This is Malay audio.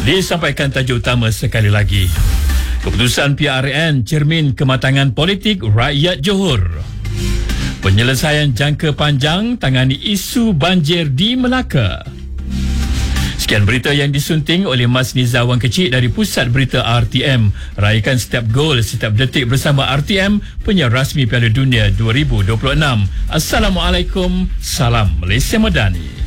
Disampaikan tajuk utama sekali lagi. Keputusan PRN cermin kematangan politik rakyat Johor. Penyelesaian jangka panjang tangani isu banjir di Melaka. Sekian berita yang disunting oleh Mas Nizar Wang Kecil dari Pusat Berita RTM. Raikan setiap gol, setiap detik bersama RTM, penyiar rasmi Piala Dunia 2026. Assalamualaikum, salam Malaysia Madani.